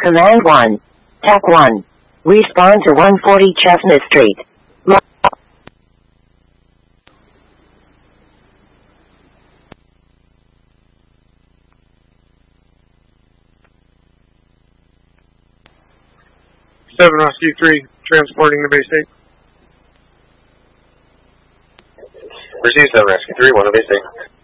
Command 1. TAC 1. Respawn to 140 Chestnut Street. Seven Rescue 3, transporting to Bay State. Receive 7 Rescue 3, 1 to Bay State.